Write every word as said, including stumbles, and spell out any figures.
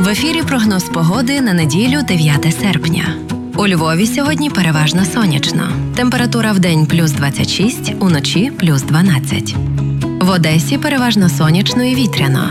В ефірі прогноз погоди на неділю дев'яте серпня. У Львові сьогодні переважно сонячно. Температура вдень плюс двадцять шість, уночі плюс дванадцять. В Одесі переважно сонячно і вітряно.